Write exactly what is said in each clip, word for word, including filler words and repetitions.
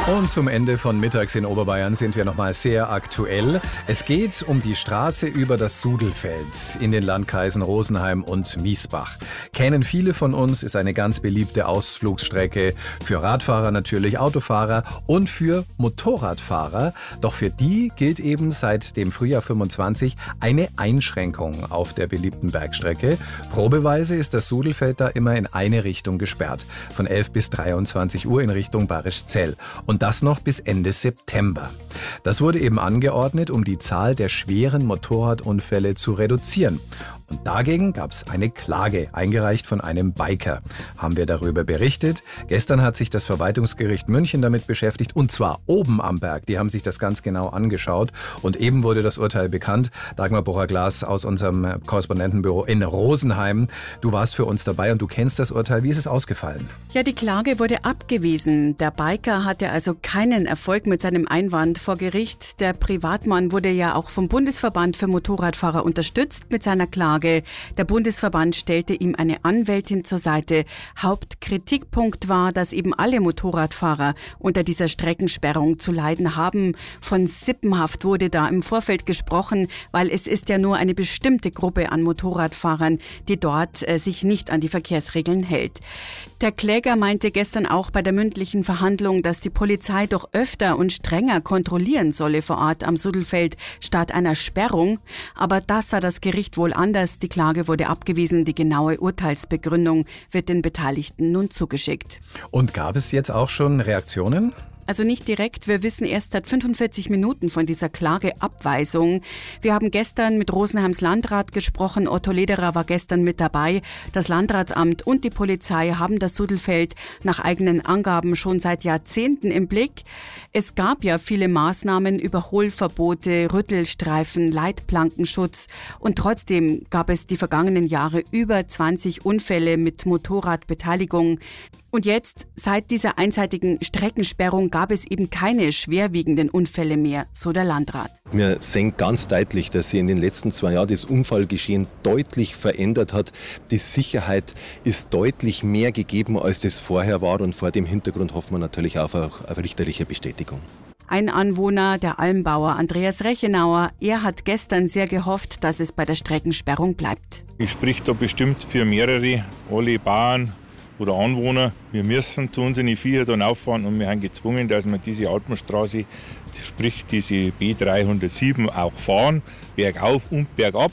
Und zum Ende von Mittags in Oberbayern sind wir nochmal sehr aktuell. Es geht um die Straße über das Sudelfeld in den Landkreisen Rosenheim und Miesbach. Kennen viele von uns, ist eine ganz beliebte Ausflugsstrecke für Radfahrer natürlich, Autofahrer und für Motorradfahrer. Doch für die gilt eben seit dem Frühjahr fünfundzwanzig eine Einschränkung auf der beliebten Bergstrecke. Probeweise ist das Sudelfeld da immer in eine Richtung gesperrt, von elf bis dreiundzwanzig Uhr in Richtung Barischzell. Und das noch bis Ende September. Das wurde eben angeordnet, um die Zahl der schweren Motorradunfälle zu reduzieren. Und dagegen gab es eine Klage, eingereicht von einem Biker. Haben wir darüber berichtet. Gestern hat sich das Verwaltungsgericht München damit beschäftigt, und zwar oben am Berg. Die haben sich das ganz genau angeschaut. Und eben wurde das Urteil bekannt. Dagmar Bocher-Glas aus unserem Korrespondentenbüro in Rosenheim. Du warst für uns dabei und du kennst das Urteil. Wie ist es ausgefallen? Ja, die Klage wurde abgewiesen. Der Biker hatte also keinen Erfolg mit seinem Einwand vor Gericht. Der Privatmann wurde ja auch vom Bundesverband für Motorradfahrer unterstützt mit seiner Klage. Der Bundesverband stellte ihm eine Anwältin zur Seite. Hauptkritikpunkt war, dass eben alle Motorradfahrer unter dieser Streckensperrung zu leiden haben. Von Sippenhaft wurde da im Vorfeld gesprochen, weil es ist ja nur eine bestimmte Gruppe an Motorradfahrern, die dort äh, sich nicht an die Verkehrsregeln hält. Der Kläger meinte gestern auch bei der mündlichen Verhandlung, dass die Polizei doch öfter und strenger kontrollieren solle vor Ort am Sudelfeld statt einer Sperrung. Aber das sah das Gericht wohl anders. Die Klage wurde abgewiesen. Die genaue Urteilsbegründung wird den Beteiligten nun zugeschickt. Und gab es jetzt auch schon Reaktionen? Also nicht direkt, wir wissen erst seit fünfundvierzig Minuten von dieser Klageabweisung. Wir haben gestern mit Rosenheims Landrat gesprochen, Otto Lederer war gestern mit dabei. Das Landratsamt und die Polizei haben das Sudelfeld nach eigenen Angaben schon seit Jahrzehnten im Blick. Es gab ja viele Maßnahmen, Überholverbote, Rüttelstreifen, Leitplankenschutz und trotzdem gab es die vergangenen Jahre über zwanzig Unfälle mit Motorradbeteiligung. Und jetzt, seit dieser einseitigen Streckensperrung, gab es eben keine schwerwiegenden Unfälle mehr, so der Landrat. Wir sehen ganz deutlich, dass sich in den letzten zwei Jahren das Unfallgeschehen deutlich verändert hat. Die Sicherheit ist deutlich mehr gegeben, als das vorher war. Und vor dem Hintergrund hoffen wir natürlich auch auf eine richterliche Bestätigung. Ein Anwohner, der Almbauer Andreas Rechenauer, er hat gestern sehr gehofft, dass es bei der Streckensperrung bleibt. Ich sprich da bestimmt für mehrere, alle Bauern oder Anwohner. Wir müssen zu unseren Viechern dann auffahren und wir haben gezwungen, dass wir diese Alpenstraße, sprich diese B dreihundertsieben, auch fahren, bergauf und bergab.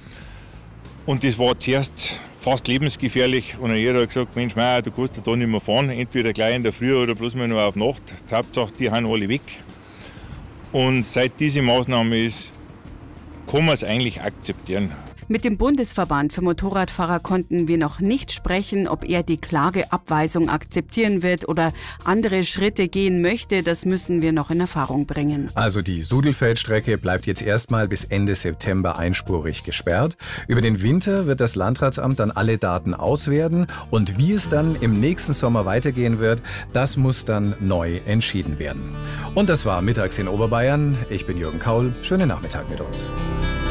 Und das war zuerst fast lebensgefährlich und jeder hat gesagt, Mensch, Meier, du kannst da nicht mehr fahren, entweder gleich in der Früh oder bloß mal nur auf Nacht. Die Hauptsache, die haben alle weg. Und seit diese Maßnahme ist, kann man es eigentlich akzeptieren. Mit dem Bundesverband für Motorradfahrer konnten wir noch nicht sprechen, ob er die Klageabweisung akzeptieren wird oder andere Schritte gehen möchte. Das müssen wir noch in Erfahrung bringen. Also die Sudelfeldstrecke bleibt jetzt erstmal bis Ende September einspurig gesperrt. Über den Winter wird das Landratsamt dann alle Daten auswerten. Und wie es dann im nächsten Sommer weitergehen wird, das muss dann neu entschieden werden. Und das war Mittags in Oberbayern. Ich bin Jürgen Kaul. Schönen Nachmittag mit uns.